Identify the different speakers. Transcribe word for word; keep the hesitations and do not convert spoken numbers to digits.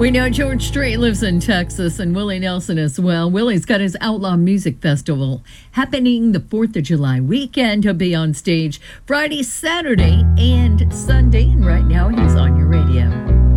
Speaker 1: We know George Strait lives in Texas and Willie Nelson as well. Willie's got his Outlaw Music Festival happening the fourth of July weekend. He'll be on stage Friday, Saturday, and Sunday. And right now he's on your radio.